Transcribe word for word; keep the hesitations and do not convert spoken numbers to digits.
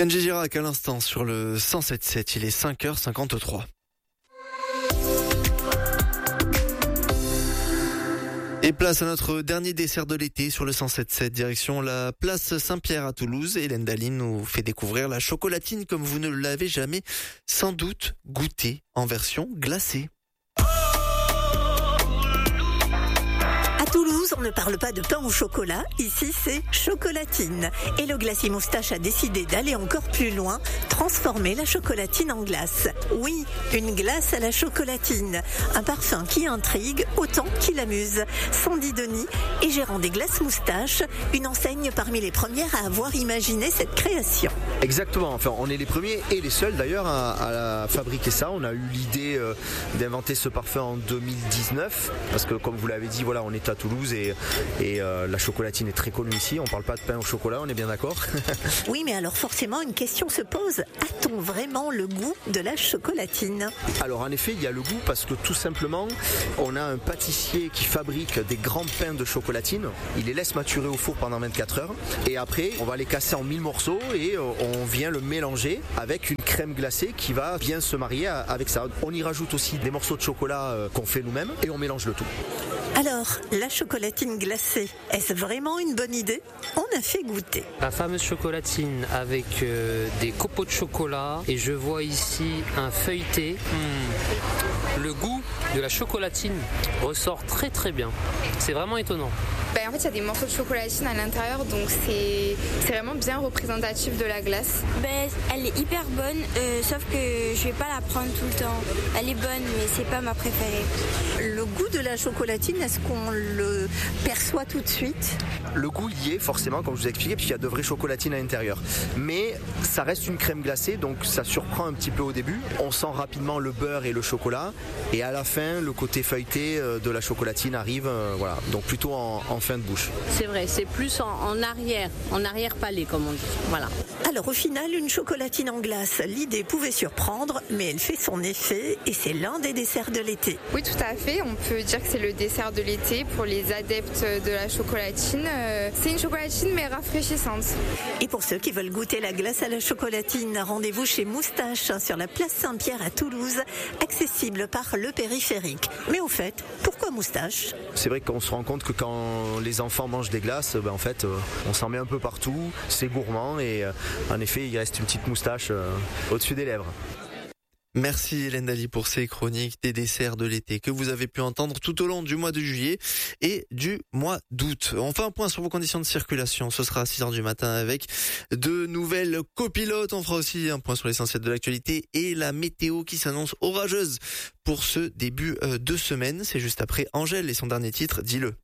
Kenji Girac à l'instant sur le cent sept sept, il est cinq heures cinquante-trois. Et place à notre dernier dessert de l'été sur le cent sept sept, direction la place Saint-Pierre à Toulouse. Hélène Daline nous fait découvrir la chocolatine comme vous ne l'avez jamais sans doute goûté en version glacée. À Toulouse, on ne parle pas de pain au chocolat, ici c'est chocolatine. Et le glacier Moustache a décidé d'aller encore plus loin, transformer la chocolatine en glace. Oui, une glace à la chocolatine, un parfum qui intrigue autant qu'il amuse. Sandy Denis est gérant des glaces Moustache, une enseigne parmi les premières à avoir imaginé cette création. Exactement, enfin on est les premiers et les seuls d'ailleurs à, à fabriquer ça. On a eu l'idée euh, d'inventer ce parfum en deux mille dix-neuf, parce que comme vous l'avez dit, voilà, on est à Toulouse et, et euh, la chocolatine est très connue ici. On parle pas de pain au chocolat, on est bien d'accord. Oui, mais alors forcément une question se pose. A-t-on vraiment le goût de la chocolatine ? Alors en effet, il y a le goût parce que tout simplement, on a un pâtissier qui fabrique des grands pains de chocolatine. Il les laisse maturer au four pendant vingt-quatre heures et après, on va les casser en mille morceaux et on vient le mélanger avec une crème glacée qui va bien se marier avec ça. On y rajoute aussi des morceaux de chocolat qu'on fait nous-mêmes et on mélange le tout. Alors, la chocolatine glacée, est-ce vraiment une bonne idée ? On a fait goûter. La fameuse chocolatine avec euh, des copeaux de chocolat et je vois ici un feuilleté. Mmh. Le goût de la chocolatine ressort très très bien. C'est vraiment étonnant. Ben, en fait, il y a des morceaux de chocolatine à l'intérieur, donc c'est, c'est vraiment bien représentatif de la glace. Ben, elle est hyper bonne, euh, sauf que je vais pas la prendre tout le temps. Elle est bonne, mais c'est pas ma préférée. Le goût de la chocolatine, est-ce qu'on le perçoit tout de suite ? Le goût y est forcément, comme je vous ai expliqué, puisqu'il y a de vraies chocolatines à l'intérieur. Mais ça reste une crème glacée, donc ça surprend un petit peu au début. On sent rapidement le beurre et le chocolat, et à la fin, le côté feuilleté de la chocolatine arrive, euh, voilà, donc plutôt en, en fin de bouche. C'est vrai, c'est plus en, en arrière, en arrière-palais comme on dit, voilà. Alors au final, une chocolatine en glace, l'idée pouvait surprendre, mais elle fait son effet et c'est l'un des desserts de l'été. Oui, tout à fait, on peut dire que c'est le dessert de l'été pour les adeptes de la chocolatine. C'est une chocolatine mais rafraîchissante. Et pour ceux qui veulent goûter la glace à la chocolatine, rendez-vous chez Moustache sur la place Saint-Pierre à Toulouse, accessible par le périphérique. Mais au fait, pourquoi Moustache ? C'est vrai qu'on se rend compte que quand les enfants mangent des glaces, ben en fait, euh, on s'en met un peu partout, c'est gourmand et euh, en effet, il reste une petite moustache euh, au-dessus des lèvres. Merci Hélène Daly pour ces chroniques des desserts de l'été que vous avez pu entendre tout au long du mois de juillet et du mois d'août. On fait un point sur vos conditions de circulation. Ce sera à six heures du matin avec de nouvelles copilotes. On fera aussi un point sur l'essentiel de l'actualité et la météo qui s'annonce orageuse pour ce début de semaine. C'est juste après Angèle et son dernier titre, Dis-le.